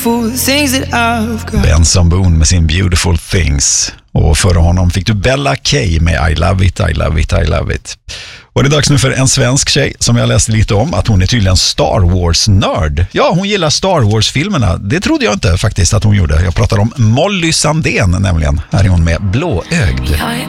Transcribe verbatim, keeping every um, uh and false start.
Benson Boone med sin Beautiful Things. Och före honom fick du Bella Kay med I Love It, I Love It, I Love It. Och det är dags nu för en svensk tjej som jag läste lite om, att hon är tydligen Star Wars-nörd. Ja, hon gillar Star Wars-filmerna. Det trodde jag inte faktiskt att hon gjorde. Jag pratar om Molly Sandén nämligen. Här är hon med Blåögd. Jag är